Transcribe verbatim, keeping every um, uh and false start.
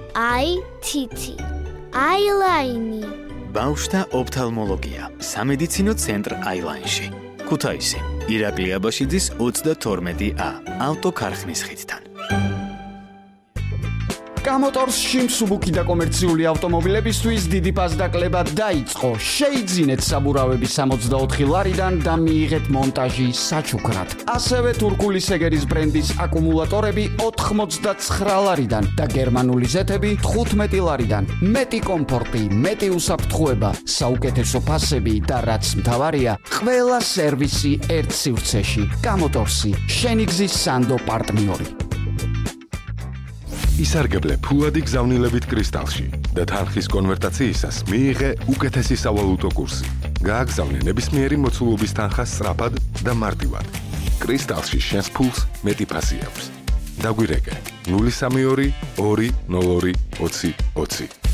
აი თითი, აილაინი. ბავშვთა ოფთალმოლოგია, სამედიცინო ცენტრ აილაინში. ქუთაისი, ირაკლი აბაშიძის ოცდათორმეტი A, ავტოქარხნის ხიდთან. გამოტორსში მსუბუქი და კომერციული ავტომობილებისთვის დიდი პასდაკლება დაიწყო. შეიძინეთ საბურავები სამოცდაოთხი ლარიდან და მიიღეთ მონტაჟი საჩუქრად. ასევე თურქული სეგერის ბრენდის აკუმულატორები ოთხმოცდაცხრა ლარიდან და გერმანული ზეთები თხუთმეტი ლარიდან. მეტი კომფორტი, მეტი უსაფრთხოება, საუკეთესო ფასები და რაც მთავარია, ყველა სერვისი ერთ სივრცეში. გამოტორსი, შენი გზის სანდო პარტნიორი. ისარგებლე ფულადი გზავნილებით კრისტალში და თანხის კონვერტაციისას მიიღე უკეთესი სავალუტო კურსი. გააგზავნე ნებისმიერი მოცულობის თანხა სწრაფად და მარტივად. კრისტალში შენს ფულს მეტი ფასი აქვს. დაგვირეკე ნული სამი ორი ორი ნულ ორი ოცი ოცი.